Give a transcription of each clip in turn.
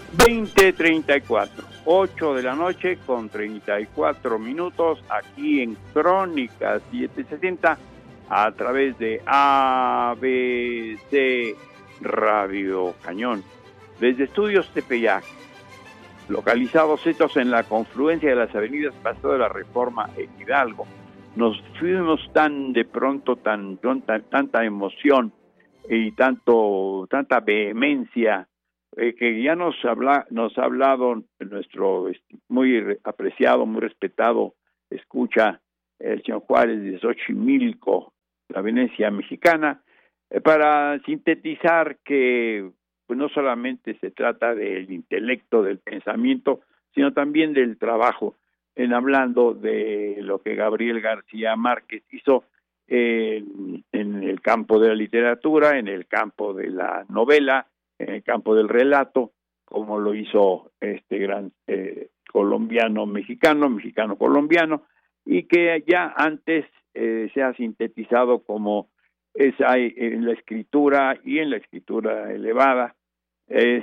20:34, 8 de la noche con 34 minutos, aquí en Crónica 770, a través de ABC Radio Cañón. Desde Estudios Tepeyac, localizados estos en la confluencia de las avenidas Paseo de la Reforma e Hidalgo, nos fuimos tan de pronto, tanta emoción y tanta vehemencia, que ya nos ha hablado nuestro muy apreciado, muy respetado escucha, el señor Juárez de Xochimilco, la Venecia mexicana, para sintetizar que pues no solamente se trata del intelecto, del pensamiento, sino también del trabajo, en hablando de lo que Gabriel García Márquez hizo en el campo de la literatura, en el campo de la novela, en el campo del relato, como lo hizo este gran mexicano-colombiano, y que ya antes se ha sintetizado como hay en la escritura y en la escritura elevada, es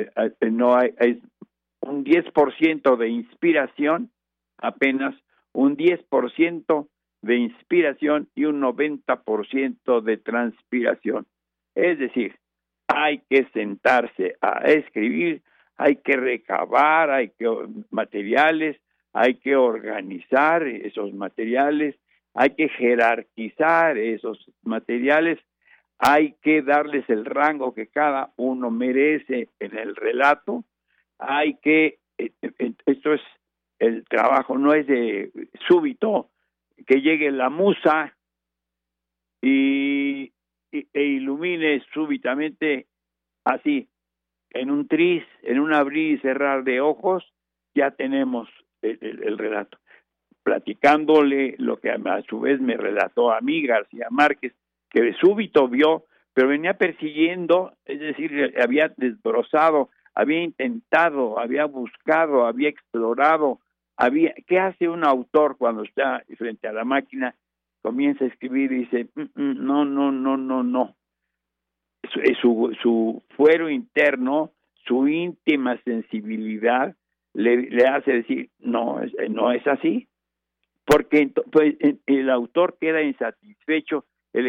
un 10% de inspiración, apenas un 10% de inspiración y un 90% de transpiración. Es decir, hay que sentarse a escribir, hay que recabar, materiales, hay que organizar esos materiales, hay que jerarquizar esos materiales, hay que darles el rango que cada uno merece en el relato, esto es el trabajo, no es de súbito que llegue la musa e ilumine súbitamente así, en un tris, en un abrir y cerrar de ojos, ya tenemos el relato. Platicándole lo que a su vez me relató a mí García Márquez, que de súbito vio, pero venía persiguiendo, es decir, había desbrozado, había intentado, había buscado, había explorado, ¿qué hace un autor cuando está frente a la máquina? Comienza a escribir y dice, no. Su fuero interno, su íntima sensibilidad le hace decir, no es así, porque pues, el autor queda insatisfecho, el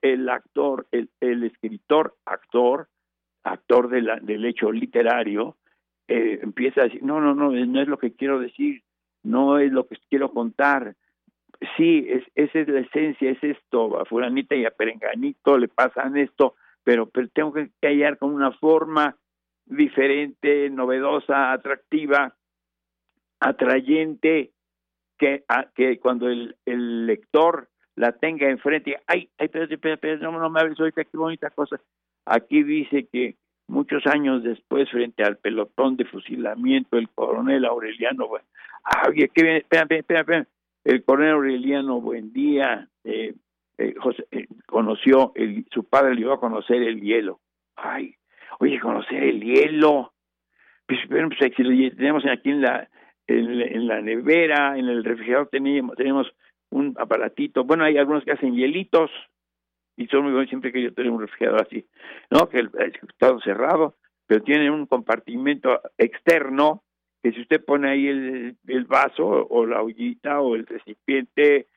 escritor, actor del hecho literario, empieza a decir, no es lo que quiero decir, no es lo que quiero contar. Sí, esa es la esencia, es esto, a fulanita y a perenganito le pasan esto, pero tengo que hallar con una forma diferente, novedosa, atractiva, atrayente, que cuando el lector la tenga enfrente, espérate, no me hables ahorita, qué bonita cosa. Aquí dice que muchos años después, frente al pelotón de fusilamiento, el coronel Aureliano, espérame, el coronel Aureliano Buendía conoció, su padre le iba a conocer el hielo. Conocer el hielo. Pues si lo tenemos aquí en la nevera, en el refrigerador tenemos un aparatito. Bueno, hay algunos que hacen hielitos y son muy buenos, siempre que yo tengo un refrigerador así, ¿no? Que el estado cerrado, pero tiene un compartimento externo que si usted pone ahí el vaso o la ollita o el recipiente,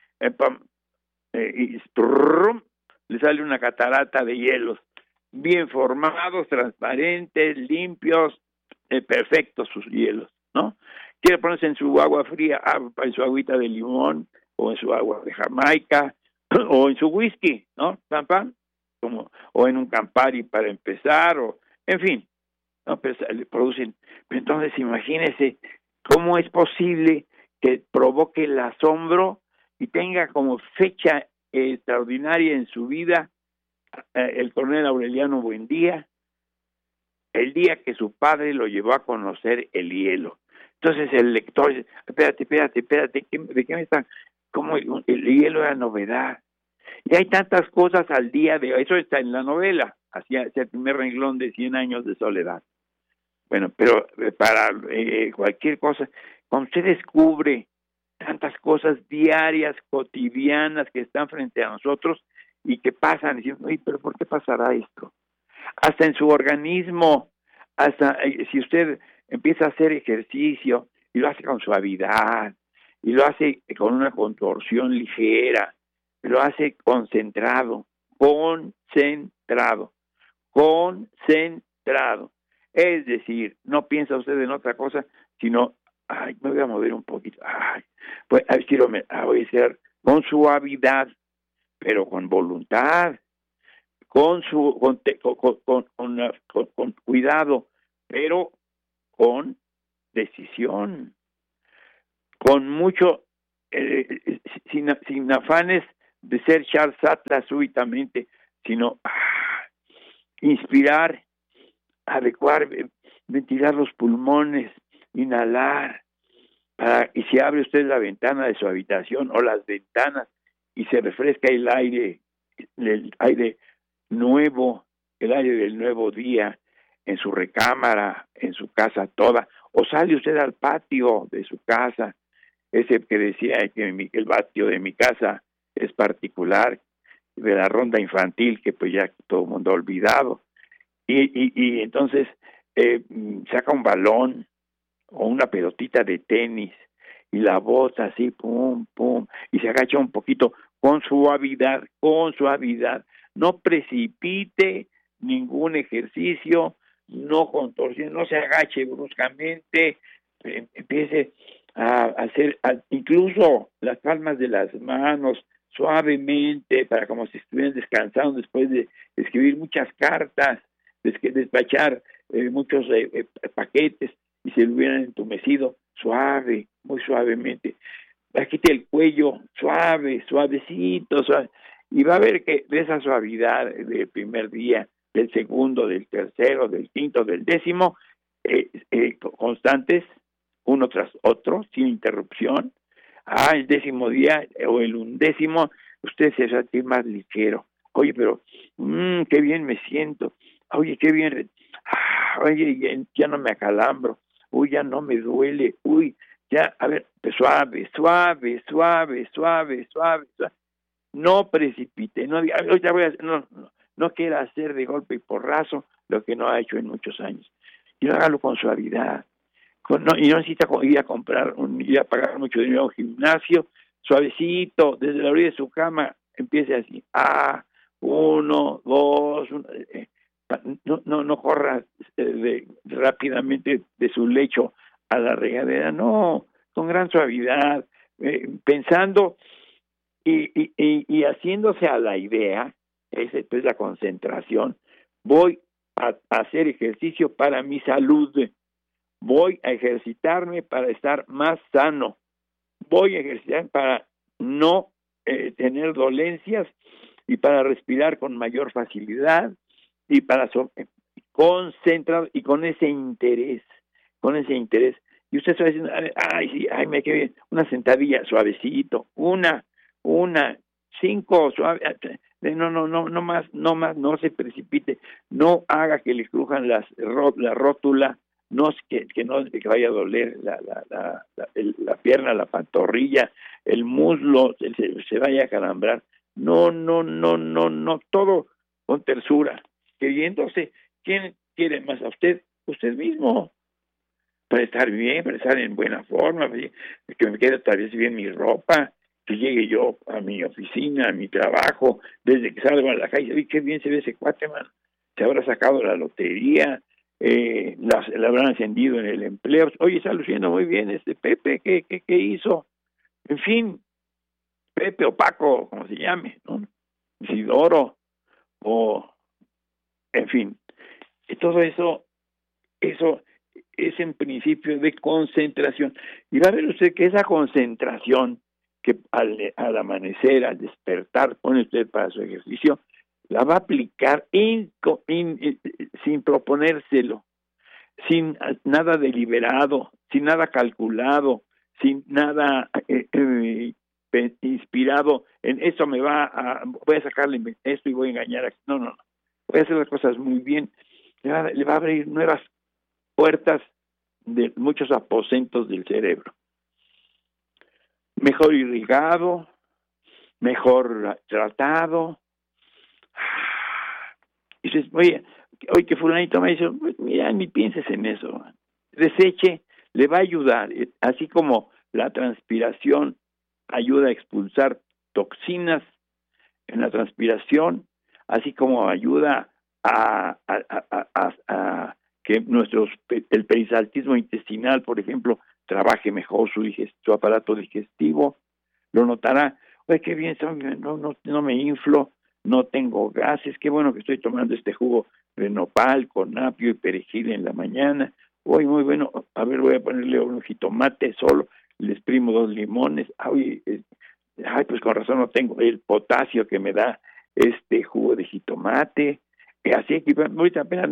le sale una catarata de hielos bien formados, transparentes, limpios, perfectos sus hielos, ¿no? Quiere ponerse en su agua fría, en su agüita de limón, o en su agua de Jamaica, o en su whisky, ¿no? O en un Campari para empezar, o en fin, ¿no? Pues le producen. Pero entonces imagínese cómo es posible que provoque el asombro y tenga como fecha extraordinaria en su vida el coronel Aureliano Buendía, el día que su padre lo llevó a conocer el hielo. Entonces el lector dice, espérate, ¿de qué me están? ¿Cómo el hielo era novedad? Y hay tantas cosas al día de hoy, eso está en la novela, hacia el primer renglón de 100 años de soledad. Bueno, pero para cualquier cosa, cuando usted descubre tantas cosas diarias, cotidianas que están frente a nosotros y que pasan, diciendo, pero ¿por qué pasará esto? Hasta en su organismo hasta si usted empieza a hacer ejercicio y lo hace con suavidad, y lo hace con una contorsión ligera, lo hace concentrado, concentrado. Es decir, no piensa usted en otra cosa, sino, ay, me voy a mover un poquito, ay, pues voy a hacer con suavidad, pero con voluntad, con cuidado, pero con decisión, con mucho, sin afanes de ser Charles Atlas súbitamente, sino inspirar, adecuar, ventilar los pulmones, inhalar, y si abre usted la ventana de su habitación o las ventanas y se refresca el aire nuevo, el aire del nuevo día en su recámara, en su casa toda, o sale usted al patio de su casa, ese que decía que el patio de mi casa es particular, de la ronda infantil que pues ya todo el mundo ha olvidado, y entonces saca un balón o una pelotita de tenis y la bota así, pum, pum, y se agacha un poquito con suavidad, no precipite ningún ejercicio, no contorsione, no se agache bruscamente, empiece a hacer incluso las palmas de las manos suavemente, para como si estuvieran descansando después de escribir muchas cartas, despachar muchos paquetes, y se lo hubieran entumecido, muy suavemente. Quite el cuello, suavecito, y va a ver que de esa suavidad del primer día, del segundo, del tercero, del quinto, del décimo, constantes, uno tras otro, sin interrupción, el 10º día o el 11º, usted se va a sentir más ligero. Oye, pero qué bien me siento. Oye, qué bien. Oye, ya no me acalambro. Uy, ya no me duele. Uy, ya, a ver, pues suave. No precipite. No quiera hacer de golpe y porrazo lo que no ha hecho en muchos años. Y no hágalo con suavidad. Y no necesita ir a pagar mucho dinero a un gimnasio, suavecito, desde la orilla de su cama, empiece así, 1, 2, no corra rápidamente de su lecho a la regadera, no, con gran suavidad, pensando y haciéndose a la idea, esa es la concentración, voy a hacer ejercicio para mi salud, voy a ejercitarme para estar más sano, voy a ejercitar para no tener dolencias y para respirar con mayor facilidad y para concentrar y con ese interés. Y usted se va diciendo, ay, me quedé bien, una sentadilla suavecito, una, 5, suave, no más, no se precipite, no haga que le crujan la rótula, no que vaya a doler la pierna, la pantorrilla, el muslo, se vaya a calambrar. No, todo con tersura. Queriéndose, ¿quién quiere más a usted? Usted mismo, para estar bien, para estar en buena forma, que me quede tal vez bien mi ropa, que llegue yo a mi oficina, a mi trabajo, desde que salgo a la calle, uy, qué bien se ve ese cuate, man, se habrá sacado la lotería, la habrán encendido en el empleo, oye, está luciendo muy bien este Pepe, ¿qué hizo? En fin, Pepe o Paco, como se llame, ¿no? Isidoro, o en fin, y todo eso es en principio de concentración. Y va a ver usted que esa concentración que al amanecer, al despertar, pone usted para su ejercicio, la va a aplicar sin proponérselo, sin nada deliberado, sin nada calculado, sin nada inspirado en esto voy a sacarle esto y voy a engañar. No. Voy a hacer las cosas muy bien. Le va a abrir nuevas puertas de muchos aposentos del cerebro. Mejor irrigado, mejor tratado. Y dices, oye, Hoy que fulanito me dice, pues mira, ni pienses en eso, deseche, le va a ayudar, así como la transpiración ayuda a expulsar toxinas en la transpiración, así como ayuda a que el perisaltismo intestinal, por ejemplo, trabaje mejor su aparato digestivo, lo notará. Oye, qué bien, no me inflo, no tengo gases, qué bueno que estoy tomando este jugo de nopal con apio y perejil en la mañana. Oye, muy bueno, a ver, voy a ponerle un jitomate solo, le exprimo 2 limones. Ay, pues con razón no tengo el potasio que me da este jugo de jitomate. Así que ahorita apenas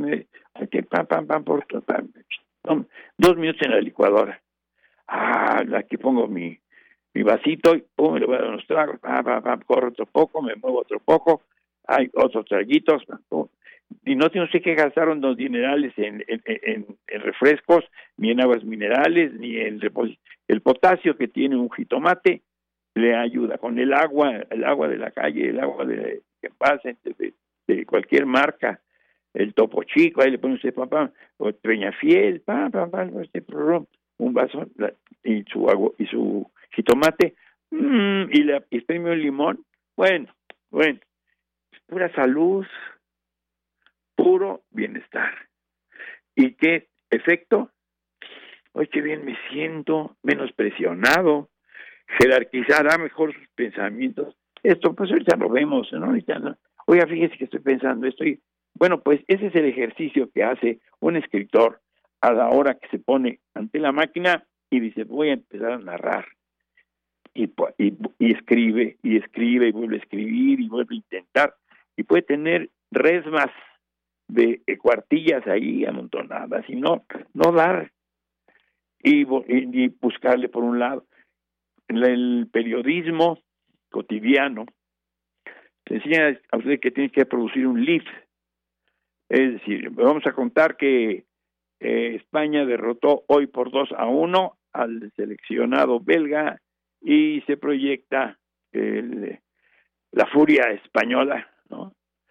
pam, 2 minutos en la licuadora. Aquí pongo mi vasito y pum, le voy a dar unos tragos, corro otro poco, me muevo otro poco, hay otros traguitos, y no tiene usted que gastar unos dinerales en refrescos, ni en aguas minerales, ni en el potasio que tiene un jitomate le ayuda con el agua de la calle, el agua que pase de cualquier marca, el Topo Chico, ahí le pone usted o Peñafiel, un vaso y su agua y su jitomate, y le exprime un limón, bueno, pura salud, puro bienestar. ¿Y qué efecto? Hoy qué bien me siento, menos presionado, jerarquizará mejor sus pensamientos. Esto, pues ahorita lo vemos, ¿no? Ahorita no. Oiga, fíjese que estoy pensando, bueno, pues ese es el ejercicio que hace un escritor a la hora que se pone ante la máquina y dice, voy a empezar a narrar. Y escribe, y vuelve a escribir, y vuelve a intentar. Y puede tener resmas de cuartillas ahí amontonadas, y no dar, y buscarle por un lado. En el periodismo cotidiano se enseña a usted que tiene que producir un lead, es decir, vamos a contar que España derrotó hoy por 2-1 al seleccionado belga y se proyecta la furia española, ¿no?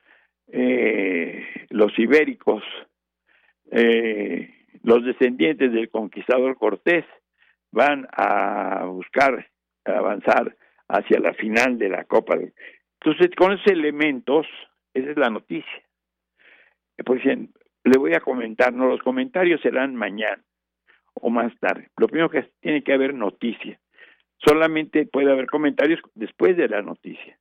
Los ibéricos, los descendientes del conquistador Cortés van a buscar avanzar hacia la final de la Copa. Entonces, con esos elementos, esa es la noticia. Pues le voy a comentar, no, los comentarios serán mañana o más tarde. Lo primero que tiene que haber noticia. Solamente puede haber comentarios después de la noticia.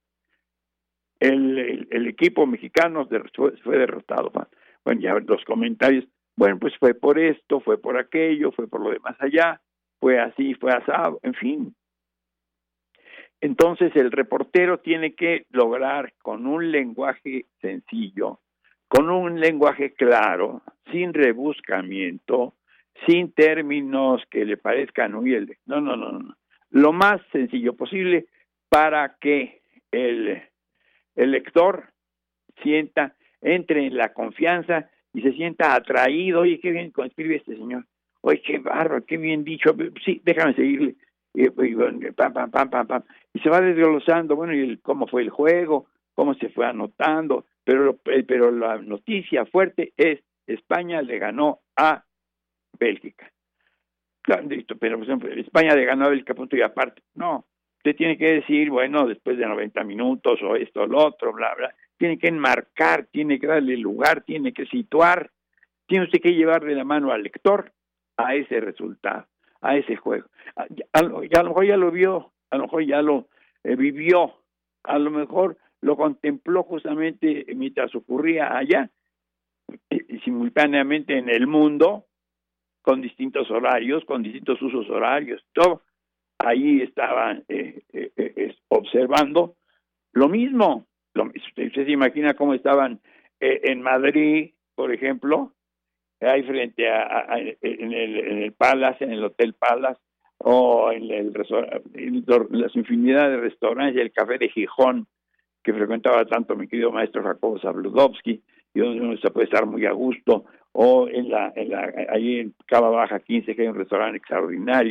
El equipo mexicano fue derrotado. Bueno, ya los comentarios, bueno, pues fue por esto, fue por aquello, fue por lo de más allá, fue así, fue asado, en fin. Entonces el reportero tiene que lograr con un lenguaje sencillo, con un lenguaje claro, sin rebuscamiento, sin términos que le parezcan huyeldes. No. Lo más sencillo posible para que el lector entre en la confianza y se sienta atraído. Oye, qué bien escribe este señor. Oye, qué bárbaro, qué bien dicho. Sí, déjame seguirle. Pam. Y se va desglosando, bueno, y cómo fue el juego, cómo se fue anotando, pero la noticia fuerte es España le ganó a Bélgica. Claro, pero por ejemplo, España le ganó a Bélgica, punto y aparte. No, usted tiene que decir, bueno, después de 90 minutos o esto o lo otro, bla, bla. Tiene que enmarcar, tiene que darle lugar, tiene que situar, tiene usted que llevar de la mano al lector a ese resultado, a ese juego. A lo mejor ya lo vio, a lo mejor ya lo vivió, a lo mejor lo contempló justamente mientras ocurría allá, simultáneamente en el mundo, con distintos horarios, con distintos usos horarios, todo. Ahí estaban observando lo mismo. Usted se imagina cómo estaban en Madrid, por ejemplo, ahí frente en el Palace, en el Hotel Palace, o en las infinidad de restaurantes y el Café de Gijón, que frecuentaba tanto mi querido maestro Jacobo Zabludovsky, y donde uno se puede estar muy a gusto, o ahí en Cava Baja 15, que hay un restaurante extraordinario,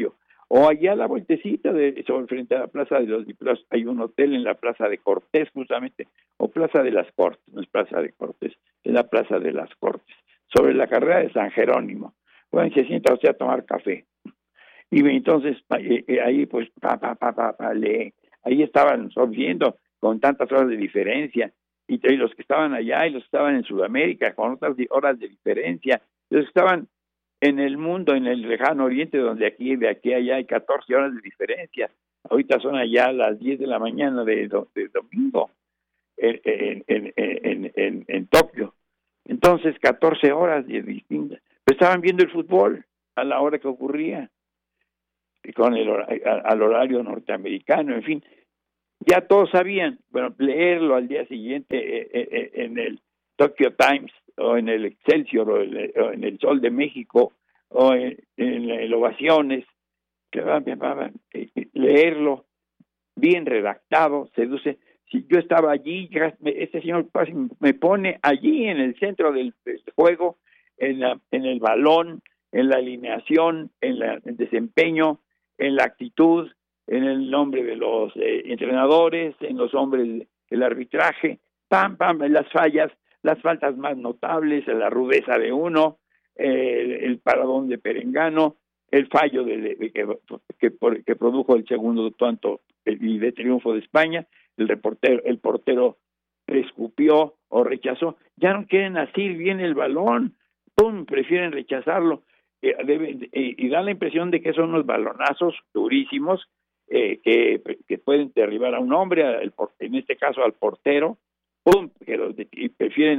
O allá a la vueltecita sobre frente a la Plaza de los Diputados hay un hotel en la Plaza de Cortés, justamente, o Plaza de las Cortes, no es Plaza de Cortés, es la Plaza de las Cortes, sobre la carrera de San Jerónimo. Bueno, se sienta usted a tomar café. Y entonces ahí pues lee. Ahí estaban viendo con tantas horas de diferencia, y los que estaban allá y los que estaban en Sudamérica con otras horas de diferencia, los que estaban en el mundo, en el lejano oriente, donde de aquí a allá hay 14 horas de diferencia. Ahorita son allá las 10 de la mañana de domingo en Tokio. Entonces 14 horas de distintas. Pues estaban viendo el fútbol a la hora que ocurría, con al horario norteamericano, en fin. Ya todos sabían, bueno, leerlo al día siguiente en el Tokyo Times o en el Excelsior o en el Sol de México o en el Ovaciones, leerlo bien redactado, seduce. Si yo estaba allí, este señor me pone allí en el centro del juego, en el balón, en la alineación, en el desempeño, en la actitud, en el nombre de los entrenadores, en los hombres del arbitraje, en las faltas más notables, la rudeza de uno, el paradón de Perengano, el fallo que produjo el segundo tanto y de triunfo de España, el portero escupió o rechazó. Ya no quieren asir bien el balón, ¡pum!, prefieren rechazarlo, y da la impresión de que son unos balonazos durísimos, que pueden derribar a un hombre, en este caso al portero, ¡pum!, y prefieren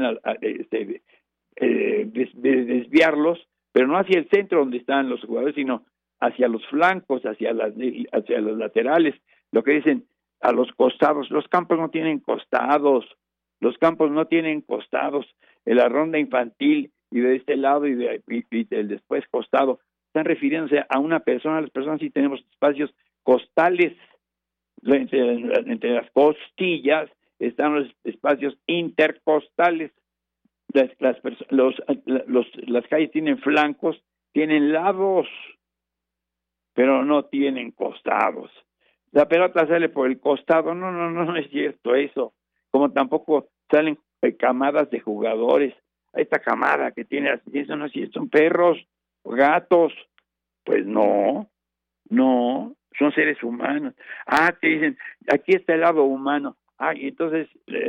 desviarlos, pero no hacia el centro donde están los jugadores, sino hacia los flancos, hacia los laterales, lo que dicen a los costados. Los campos no tienen costados, en la ronda infantil y de este lado y del después costado, están refiriéndose a una persona. Las personas sí tenemos espacios costales, entre las costillas están los espacios intercostales. Las calles tienen flancos, tienen lados, pero no tienen costados. La pelota sale por el costado, no es cierto eso, como tampoco salen camadas de jugadores. Esta camada que tiene, eso no es cierto, son perros, gatos, pues no, son seres humanos. Te dicen, aquí está el lado humano. Y entonces,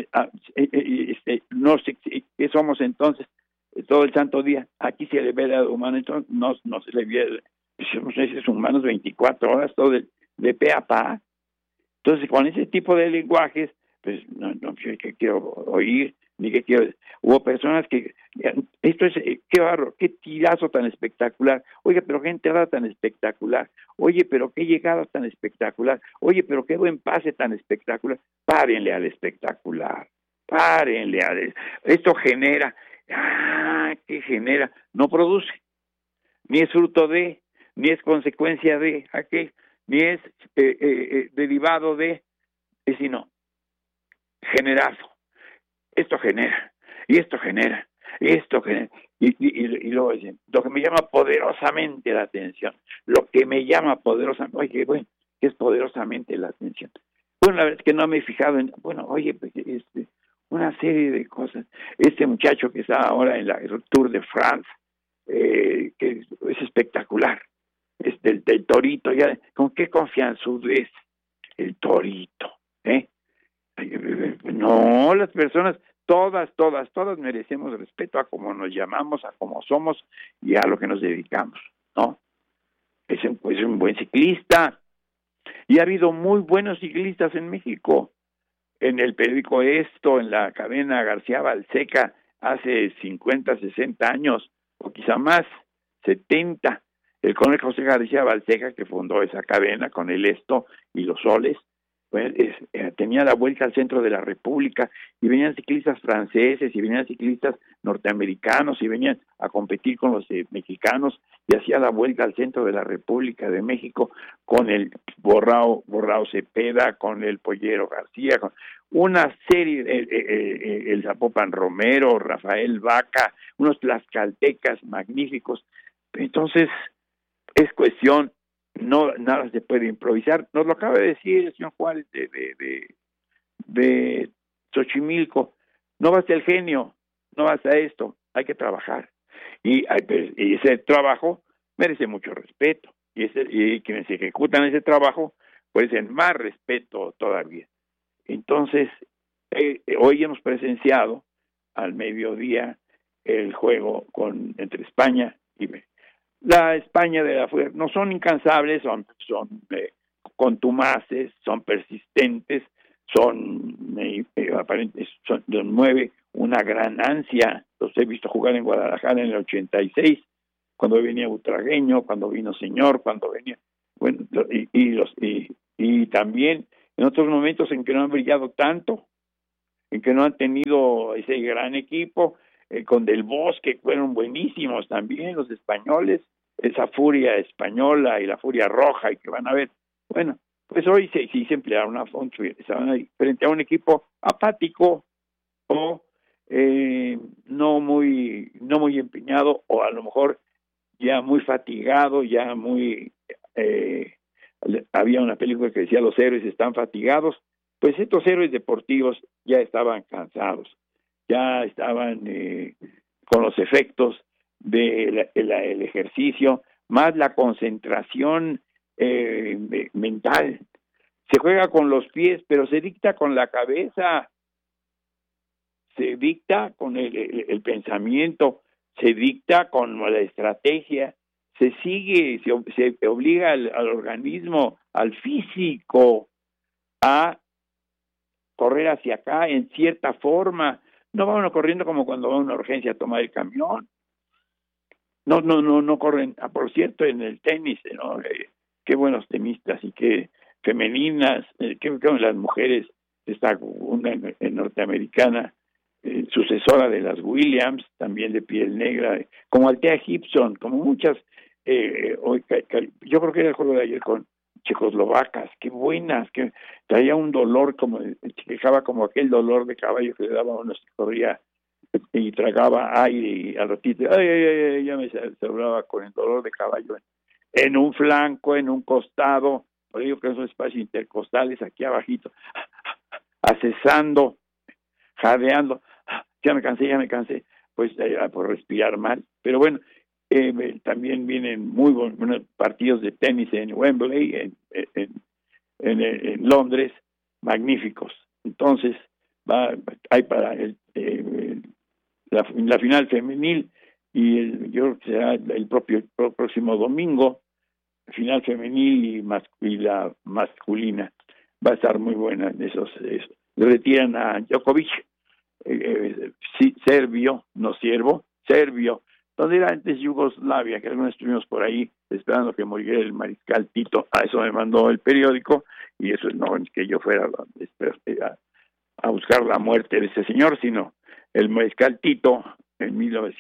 no sé qué somos entonces todo el santo día. Aquí se le ve el lado humano, entonces no se le ve, somos seres humanos 24 horas, todo de pe a pa. Entonces, con ese tipo de lenguajes, pues no sé qué quiero oír, ni qué quiero. Hubo personas que, esto es, qué barro, qué tirazo tan espectacular. Oye, pero qué entrada tan espectacular. Oye, pero qué llegada tan espectacular. Oye, pero qué buen pase tan espectacular. Párenle al espectacular. Esto genera. ¿Qué genera? No produce. Ni es fruto de, ni es consecuencia de, ni es derivado de, sino generazo. Esto genera, y esto genera, y luego dicen, lo que me llama poderosamente la atención, oye, bueno, ¿qué es poderosamente la atención? Bueno, la verdad es que no me he fijado en, oye, pues, una serie de cosas. Este muchacho que está ahora en el Tour de France, que es espectacular, del Torito, ya, ¿con qué confianzudez el Torito? No, las personas, todas merecemos respeto a cómo nos llamamos, a cómo somos y a lo que nos dedicamos, ¿no? Es un buen ciclista, y ha habido muy buenos ciclistas en México. En el periódico Esto, en la cadena García Balseca, hace 50, 60 años, o quizá más, 70, el coronel José García Balseca, que fundó esa cadena con el Esto y los Soles, pues, tenía la vuelta al centro de la República, y venían ciclistas franceses y venían ciclistas norteamericanos y venían a competir con los mexicanos, y hacía la vuelta al centro de la República de México con el Borrao Cepeda, con el Pollero García, con una serie, el Zapopan Romero, Rafael Vaca, unos tlaxcaltecas magníficos. Entonces es cuestión no, nada se puede improvisar. Nos lo acaba de decir el señor Juárez de Xochimilco. No basta el genio, no basta esto, hay que trabajar. Y ese trabajo merece mucho respeto. Y quienes ejecutan ese trabajo merecen más respeto todavía. Entonces, hoy hemos presenciado al mediodía el juego entre España y la España de la fuerza. No son incansables, son contumaces, son persistentes, aparentes, mueve una gran ansia. Los he visto jugar en Guadalajara en el 86, cuando venía Butragueño, cuando vino Señor, cuando venía, bueno, y también en otros momentos en que no han brillado tanto, en que no han tenido ese gran equipo, con Del Bosque fueron buenísimos también los españoles, esa furia española y la furia roja, y que van a ver, bueno, pues hoy sí se emplearon estaban ahí frente a un equipo apático o no muy empeñado, o a lo mejor ya muy fatigado, ya muy había una película que decía los héroes están fatigados. Pues estos héroes deportivos ya estaban cansados, ya estaban con los efectos del ejercicio, más la concentración mental. Se juega con los pies, pero se dicta con la cabeza, se dicta con el pensamiento, se dicta con la estrategia, se sigue, se obliga al organismo, al físico, a correr hacia acá en cierta forma. No va uno corriendo como cuando va a una urgencia a tomar el camión. No corren. Por cierto, en el tenis, ¿no? Qué buenos tenistas y qué femeninas, qué las mujeres, está una norteamericana, sucesora de las Williams, también de piel negra, como Althea Gibson, como muchas, yo creo que era el juego de ayer con checoslovacas, qué buenas, que traía un dolor, como se quejaba como aquel dolor de caballo que le daba a uno, se corría y tragaba aire y al ratito, ya me cerraba con el dolor de caballo en un flanco, en un costado, por ello que esos espacios intercostales aquí abajito, accesando, jadeando, ya me cansé, pues por respirar mal, pero bueno, también vienen muy buenos partidos de tenis en Wembley, en Londres, magníficos. Entonces, hay para la final femenil y yo creo que será el próximo domingo, final femenil y la masculina. Va a estar muy buena. Esos retiran a Djokovic, serbio, donde era antes Yugoslavia, que algunos estuvimos por ahí esperando que muriera el mariscal Tito. A eso me mandó el periódico, y eso no es que yo fuera a buscar la muerte de ese señor, sino el mariscal Tito en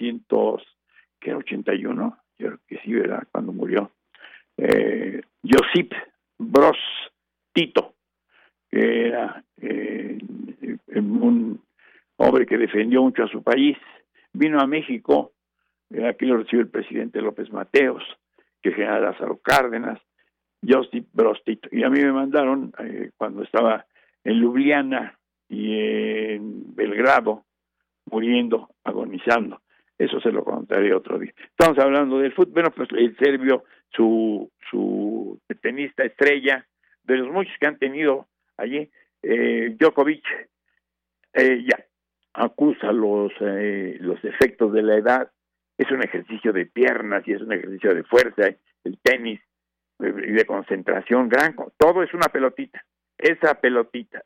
1981, yo creo que sí, ¿verdad?, cuando murió, Josip Broz Tito, que era un hombre que defendió mucho a su país, vino a México. Aquí lo recibió el presidente López Mateos, que el general Lázaro Cárdenas, Josip Broz Tito. Y a mí me mandaron, cuando estaba en Ljubljana y en Belgrado, muriendo, agonizando. Eso se lo contaré otro día. Estamos hablando del fútbol. Bueno, pues el serbio, su tenista estrella, de los muchos que han tenido allí, Djokovic, ya acusa los efectos de la edad. Es un ejercicio de piernas y es un ejercicio de fuerza, el tenis, y de concentración, todo es una pelotita, esa pelotita,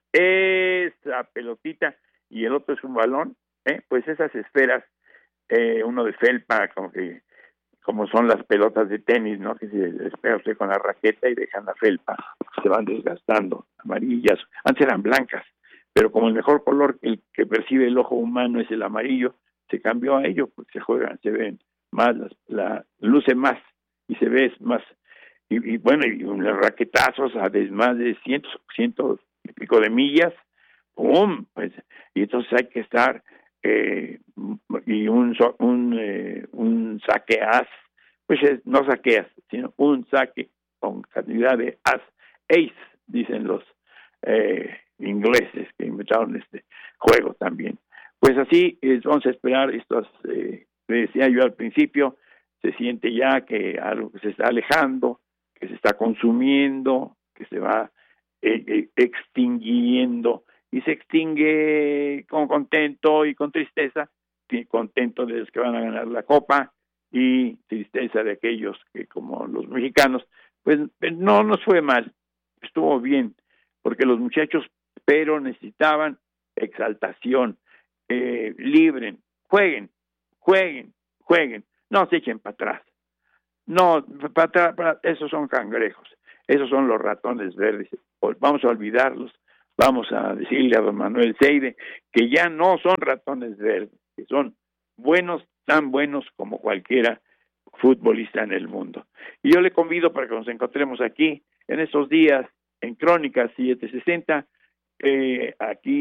y el otro es un balón, pues esas esferas, uno de felpa, como son las pelotas de tenis, ¿no?, que se despega usted con la raqueta y dejan la felpa, se van desgastando, amarillas, antes eran blancas, pero como el mejor color el que percibe el ojo humano es el amarillo, se cambió a ello, pues se ven más, luce más y se ve más, y bueno, y los raquetazos a más de cientos y pico de millas, ¡pum!, pues, y entonces hay que estar, y un saque as, pues no saqueas, sino un saque con cantidad de ace, dicen los ingleses que inventaron este juego también. Pues así vamos a esperar estos, decía yo al principio, se siente ya que algo que se está alejando, que se está consumiendo, que se va extinguiendo, y se extingue con contento y con tristeza, contento de los que van a ganar la copa y tristeza de aquellos que, como los mexicanos, pues no nos fue mal, estuvo bien, porque los muchachos pero necesitaban exaltación, libren, jueguen, no se echen para atrás, no, esos son cangrejos, esos son los ratones verdes, vamos a olvidarlos, vamos a decirle a don Manuel Seide que ya no son ratones verdes, que son buenos, tan buenos como cualquiera futbolista en el mundo. Y yo le convido para que nos encontremos aquí en estos días en Crónicas 760, aquí